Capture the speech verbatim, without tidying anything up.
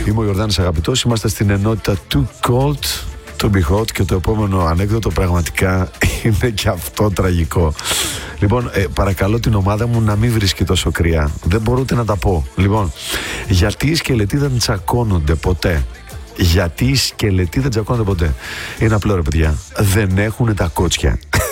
Είμαι ο Ιορδάνης Αγαπητός, είμαστε στην ενότητα Too Cold to be hot και το επόμενο ανέκδοτο πραγματικά είναι και αυτό τραγικό. Λοιπόν, ε, παρακαλώ την ομάδα μου να μην βρίσκει τόσο κρύα. Δεν μπορώ ούτε να τα πω. Λοιπόν, γιατί οι σκελετοί δεν τσακώνονται ποτέ? Γιατί οι σκελετοί δεν τσακώνονται ποτέ? Είναι απλό ρε παιδιά. Δεν έχουν τα κότσια.